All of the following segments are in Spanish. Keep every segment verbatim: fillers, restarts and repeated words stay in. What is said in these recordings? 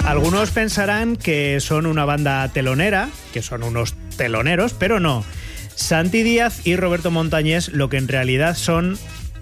Algunos pensarán que son una banda telonera, que son unos teloneros, pero no. Santi Díaz y Roberto Montañés lo que en realidad son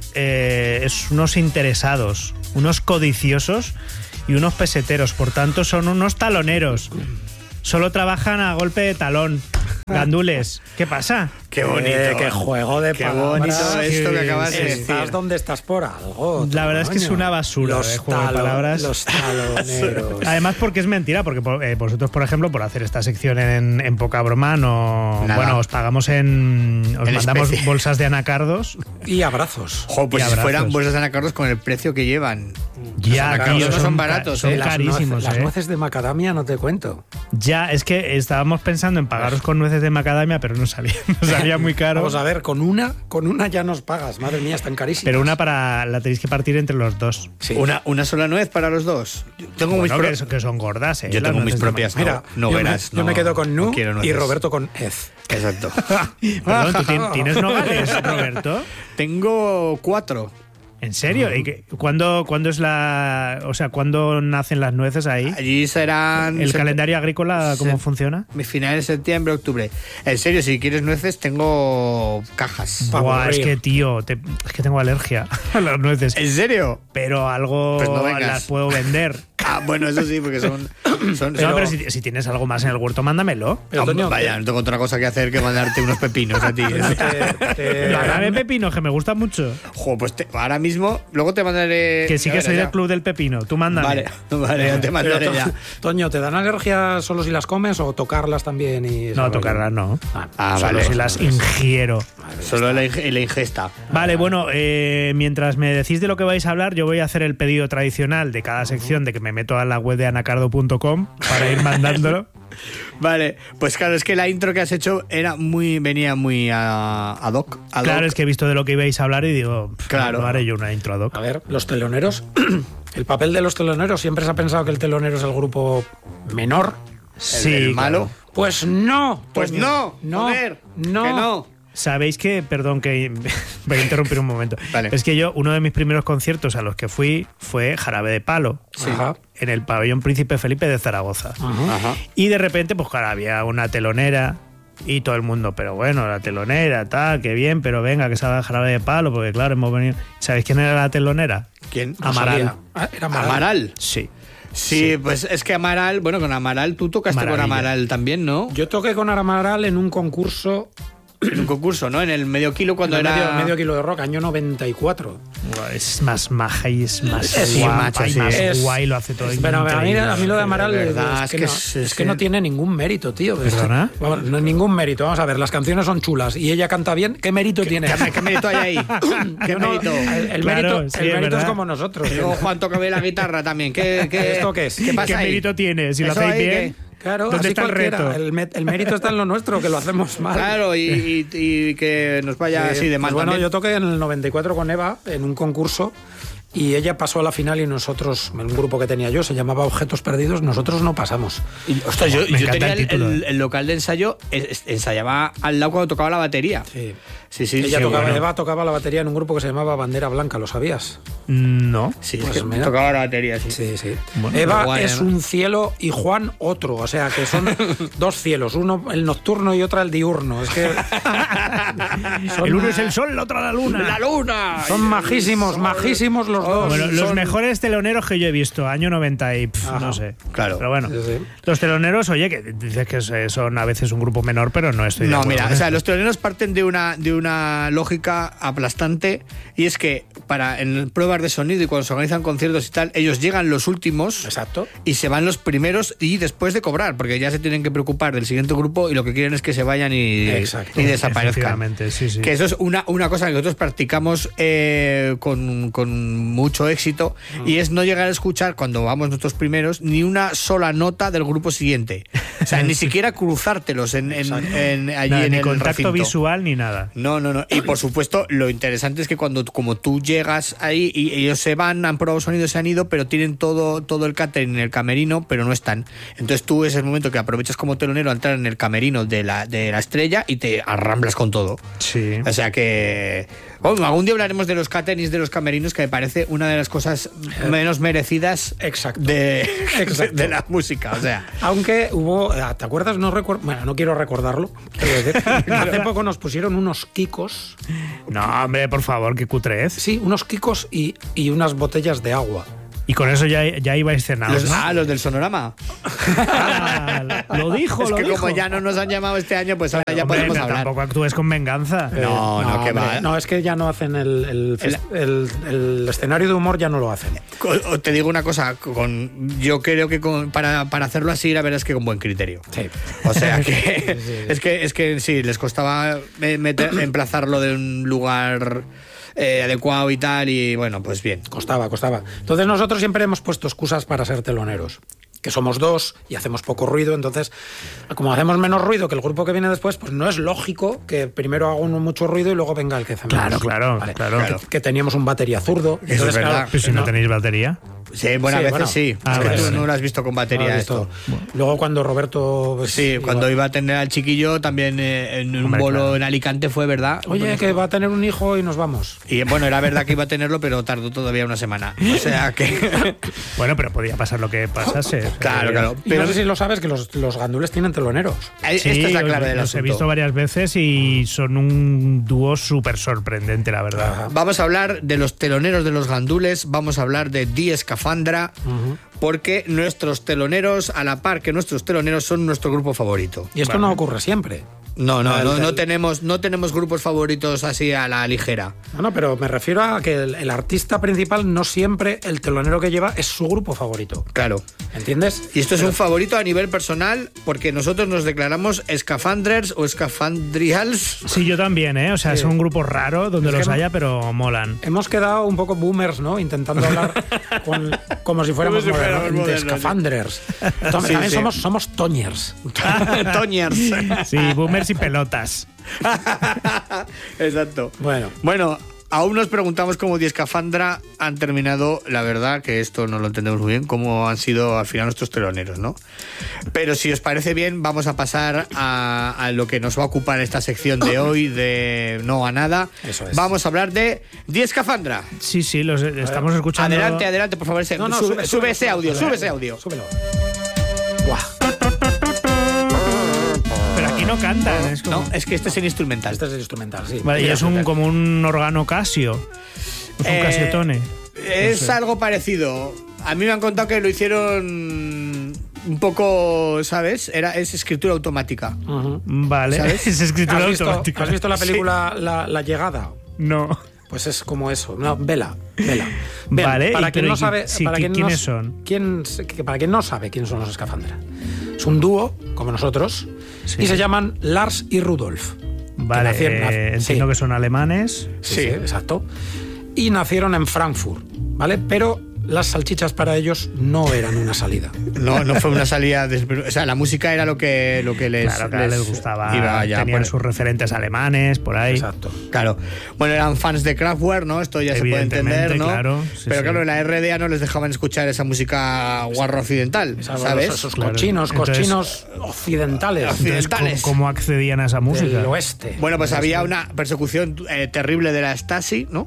eh, es unos interesados, unos codiciosos y unos peseteros. Por tanto, son unos taloneros. Solo trabajan a golpe de talón. Gandules, ¿qué pasa? Qué bonito. Eh, qué juego de qué palabras. bonito esto que acabas de Estás decir. donde estás por algo. La verdad es que es coño. una basura Los de juego de talo- palabras. Los taloneros. Además, porque es mentira, porque eh, vosotros, por ejemplo, por hacer esta sección en, en poca broma, no. Nada. Bueno, os pagamos en. Os En mandamos especie. bolsas de anacardos. Y abrazos. Jo, pues Y si abrazos. fueran bolsas de anacardos con el precio que llevan. Ya, anacardos tío, no son ca- baratos, son ¿eh? Las carísimos. nueces- Las eh. nueces de macadamia no te cuento. Ya, es que estábamos pensando en pagaros con nueces de macadamia, pero no salía, nos salía muy caro. Vamos a ver, con una, con una ya nos pagas. Madre mía, están carísimas. Pero una para la tenéis que partir entre los dos. Sí. Una, una sola nuez para los dos. Yo tengo mis Bueno, pro- que, son- que son gordas, ¿eh? Yo las tengo mis nueces de propias no, Mira, no yo, verás. me, yo no- me quedo con no Nu quiero y nueces. Roberto con Ez. Exacto. Perdón, ¿tú tien- tienes nogales, Roberto? Tengo cuatro. ¿En serio? ¿Y qué- cuándo, cuándo es la. O sea, ¿cuándo nacen las nueces ahí? Allí serán. ¿El se- calendario agrícola cómo se- funciona? Finales de septiembre, octubre. En serio, si quieres nueces, tengo cajas. Pa' Buah, es aburrir. que, tío, te- es que tengo alergia a las nueces. ¿En serio? Pero algo Pues no vengas. las puedo vender. Ah, bueno, eso sí, porque son. son, no, son- pero si, si tienes algo más en el huerto, mándamelo. Pero, Hombre, Toño, vaya, no tengo otra cosa que hacer que mandarte unos pepinos a ti. te- te- Dame pepino, que me gusta mucho. Jo, pues te- ahora mismo, luego te mandaré. Que sí ya que verás, soy ya. del club del pepino. Tú mándame. Vale, vale, ya te Pero, mandaré To- ya. Toño, ¿te dan alergia solo si las comes o tocarlas también? Y ese No, rollo? tocarlas no. Ah, Ah, Solo vale. si las ingiero. Solo la, ing- la ingesta. Vale, bueno, eh, mientras me decís de lo que vais a hablar, yo voy a hacer el pedido tradicional de cada sección, de que me meto a la web de anacardo punto com para ir mandándolo. Vale, pues claro, es que la intro que has hecho era muy, venía muy a, ad hoc. ad Claro, hoc. es que he visto de lo que ibais a hablar y digo, pff, Claro. no haré yo una intro ad hoc. A ver, los teloneros. El papel de los teloneros, siempre se ha pensado que el telonero es el grupo menor. Sí, el malo. claro. Pues no. Pues Toño. no, no, joder, no. que no. Sabéis que, perdón, que voy a interrumpir un momento. Vale. Es que yo, uno de mis primeros conciertos a los que fui fue Jarabe de Palo, Sí. Ajá. en el pabellón Príncipe Felipe de Zaragoza. Ajá. Ajá. Y de repente, pues claro, había una telonera y todo el mundo, pero bueno, la telonera, tal, qué bien, pero venga, que salga Jarabe de Palo, porque claro, hemos venido. ¿Sabéis quién era la telonera? ¿Quién? No Amaral. sabía. Ah, era Amaral. Amaral. Sí. Sí, pues es que Amaral, bueno, con Amaral, tú tocaste Maravilla. con Amaral también, ¿no? Yo toqué con Amaral en un concurso. En un concurso, ¿no? En el medio kilo cuando en el era. medio, medio kilo de rock, año noventa y cuatro. Buah, Es más maja y es más Sí, guapa macho, y sí. más Es- guay, lo hace todo Pero a mí, increíble. a mí lo de Amaral de es, verdad, es que, es que no, es- es es que que- no tiene ningún mérito, tío. ¿Perdona? Vamos, no hay ningún mérito. Vamos a ver, las canciones son chulas y ella canta bien. ¿Qué mérito tiene? ¿Qué, qué mérito hay ahí? ¿Qué Yo no- mérito? El, el Claro, mérito, sí, el es mérito es verdad. como nosotros. Y luego Juan toca bien la guitarra también. ¿Qué, qué, ¿Esto qué es? ¿Qué pasa ¿Qué ahí? mérito tiene? Si lo Eso hacéis ahí, bien. ¿qué? Claro, ¿Dónde así está el cualquiera. reto? El, me- el mérito está en lo nuestro, que lo hacemos mal. Claro, y, y- y que nos vaya Sí, así de mal pues bueno, también. yo toqué en el noventa y cuatro con Eva en un concurso y ella pasó a la final y nosotros, en un grupo que tenía yo, se llamaba Objetos Perdidos, nosotros no pasamos. Y, ostras, yo, Me yo encanta tenía el el, título, el- eh. el local de ensayo, es- ensayaba al lado cuando tocaba la batería. Sí. Sí, sí, Ella sí, tocaba, bueno. Eva tocaba la batería en un grupo que se llamaba Bandera Blanca, ¿lo sabías? No. Sí, Pues es que mira. tocaba la batería, sí. Sí, sí. Bueno, Eva guay, es ¿no? un cielo y Juan otro, o sea que son dos cielos, uno el nocturno y otro el diurno. Es que son, El uno es el sol, la otra la luna. ¡La luna! son majísimos, majísimos los dos. Bueno, los Son- mejores teloneros que yo he visto, año noventa y pf, Ajá. no sé. Claro. Pero bueno, Sí, sí. los teloneros, oye, que dices que son a veces un grupo menor, pero no estoy de No, acuerdo mira, con o sea, esto. los teloneros parten de una, de una lógica aplastante y es que para en pruebas de sonido y cuando se organizan conciertos y tal, ellos llegan los últimos Exacto. y se van los primeros y después de cobrar, porque ya se tienen que preocupar del siguiente grupo y lo que quieren es que se vayan y, Exacto. y desaparezcan. Efectivamente, sí, sí. Que eso es una, una cosa que nosotros practicamos eh, con, con mucho éxito y es no llegar a escuchar cuando vamos nosotros primeros ni una sola nota del grupo siguiente. O sea, ni siquiera cruzártelos en, en, en- allí Nada, en ni el contacto recinto. visual ni nada. No, no, no. Y por supuesto, lo interesante es que cuando como tú llegas ahí y ellos se van, han probado sonido, se han ido, pero tienen todo, todo el catering en el camerino, pero no están. Entonces tú es el momento que aprovechas como telonero a entrar en el camerino de la, de la estrella y te arramblas con todo. Sí. O sea que... Bueno, algún día hablaremos de los caterings de los camerinos, que me parece parece una de las cosas menos merecidas Exacto. De, Exacto. de la música. O sea, aunque hubo, ¿te acuerdas? No recuerdo, bueno, no quiero recordarlo. Quiero decir, hace poco nos pusieron unos kikos. No, hombre, por favor, qué cutrez. Sí, unos kikos y, y unas botellas de agua. Y con eso ya, ya ibais cenados, los, ¿no? ah, los del Sonorama. Ah, lo dijo, es lo que dijo. como ya no nos han llamado este año, pues ahora ya Hombre, podemos no, hablar. tampoco actúes con venganza. Eh, No, no, que va. No, es que ya no hacen el, el, El- el, el escenario de humor, ya no lo hacen. O- o Te digo una cosa, con, yo creo que con- para, para hacerlo así, la verdad es que con buen criterio. Sí. O sea que Sí, sí. es que es que sí, les costaba me- meter- emplazarlo de un lugar eh, adecuado y tal, y bueno, pues bien. Costaba, costaba. Entonces nosotros siempre hemos puesto excusas para ser teloneros. Que somos dos y hacemos poco ruido, entonces, como hacemos menos ruido que el grupo que viene después, pues no es lógico que primero haga uno mucho ruido y luego venga el que hace menos. Claro, claro, claro. Que, que teníamos un batería zurdo. Eso es verdad. Pero si no tenéis batería. Sí, buenas Sí, veces bueno. sí. Ah, Es que vale, tú vale. no lo has visto con batería No, esto. esto. Luego cuando Roberto... pues, Sí, igual. cuando iba a tener al chiquillo también eh, en un Hombre, bolo claro. en Alicante fue verdad. Oye, que va a tener un hijo y nos vamos. Y bueno, era verdad que iba a tenerlo, pero tardó todavía una semana. O sea que... Bueno, pero podía pasar lo que pasase. Claro, claro. Y Pero no sé si lo sabes, que los, los gandules tienen teloneros. esta es la clave os- del los he asunto. visto varias veces y son un dúo súper sorprendente, la verdad. Ajá. Vamos a hablar de los teloneros de los gandules, vamos a hablar de Die Escafandra, porque nuestros teloneros, a la par que nuestros teloneros, son nuestro grupo favorito. Y esto no ocurre siempre. No, no, El- no, no el- tenemos, no tenemos grupos favoritos así a la ligera. No, no, pero me refiero a que el, el artista principal no siempre el telonero que lleva es su grupo favorito. Claro. ¿Entiendes? Y esto es un favorito a nivel personal porque nosotros nos declaramos escafandrers o escafandrials. Sí, yo también, ¿eh? O sea, Sí. es un grupo raro donde Es que los no- haya, pero molan. Hemos quedado un poco boomers, ¿no? Intentando hablar con- como si fuéramos Como si fuéramos modernos, de modernos, escafanders. Entonces, Sí, también sí. somos, somos toñers. Toñers. Sí, boomers y pelotas. Exacto. Bueno. Bueno, aún nos preguntamos cómo Die Escafandra han terminado, la verdad que esto no lo entendemos muy bien, cómo han sido al final nuestros teloneros, ¿no? Pero si os parece bien, vamos a pasar a, a lo que nos va a ocupar esta sección de hoy, de No a Nada. Eso es. Vamos a hablar de Die Escafandra. Sí, sí, los estamos escuchando. Adelante, adelante, por favor. ese- No, no, sube, sube, sube sube, ese sube, audio, sube. sube ese audio. Súbelo. Buah. Pero aquí no cantan. Es como... No, es que este es el instrumental. Este es el instrumental, sí. Vale, y es un, como un órgano Casio. Es un Eh, Casiotone. Es No sé. algo parecido. A mí me han contado que lo hicieron un poco, ¿sabes? Era, es escritura automática. Ujú. Vale, ¿sabes? es escritura ¿Has visto, automática. ¿Has visto la película la, la Llegada? No. Pues es como eso, no, vela, vela. Bien, Vale, para y quien pero no ¿y sabe, sí, para qui- quien quiénes no, son? quién- que para quien no sabe quién son los Escafandra. Es un dúo, como nosotros, Sí. y se llaman Lars y Rudolf. Vale, nacieron- eh, nac- entiendo sí. que son alemanes. Sí, Sí. sí, exacto. Y nacieron en Frankfurt, ¿vale? Pero las salchichas para ellos no eran una salida. No, no fue una salida. De, o sea, la música era lo que, lo que les, Claro, claro, les, gustaba. iba ya Tenían por- sus referentes alemanes por ahí. Exacto. Claro. Bueno, eran fans de Kraftwerk, ¿no? Esto ya se puede Evidentemente, entender, ¿no? claro, sí, Pero sí. claro, en la R D A no les dejaban escuchar esa música guarro occidental, Esos, ¿sabes? esos Claro. cochinos, Entonces- cochinos occidentales Occidentales. Entonces, ¿cómo, cómo accedían a esa música? del oeste. Bueno, pues había una persecución eh, terrible de la Stasi, ¿no?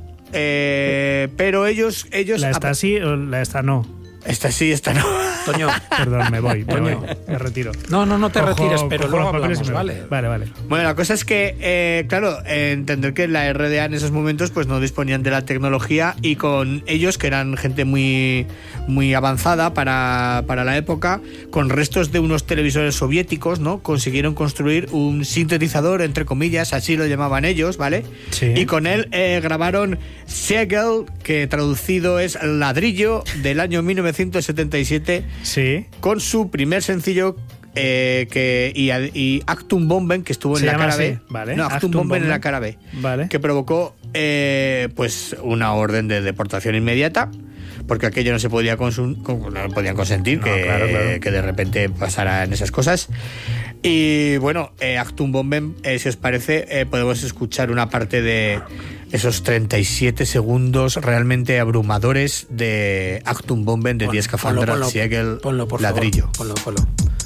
Eh, pero ellos, ellos ¿La está así o la está no? Esta sí, esta no. Toño, Perdón, me voy, me Coño. voy, me retiro. no, no, no te Cojo- retires, pero cojo luego los papeles hablamos, y me voy. ¿vale? Vale, vale. Bueno, la cosa es que, eh, claro, eh, entender que la R D A en esos momentos pues no disponían de la tecnología y con ellos, que eran gente muy, muy avanzada para, para la época, con restos de unos televisores soviéticos, ¿no? Consiguieron construir un sintetizador, entre comillas, así lo llamaban ellos, ¿vale? Sí. Y con él eh, grabaron Segel, que traducido es ladrillo, del año mil novecientos setenta y siete, Sí. con su primer sencillo eh, que y, y Actum Bomben, que estuvo en Se la llama cara así, B. vale. No, Actum, Actum Bomben en Bomben. la cara B. Vale. Que provocó eh, pues una orden de deportación inmediata, porque aquello no se podía consum con- no podían consentir No, que, claro, claro. que de repente pasaran esas cosas. Y bueno, eh, Actum Bomben, eh, si os parece, eh, podemos escuchar una parte de esos treinta y siete segundos realmente abrumadores de Actum Bomben de Die Escafandra, Ponlo, ponlo, Siegel, ponlo, por favor. ladrillo. Ponlo, ponlo.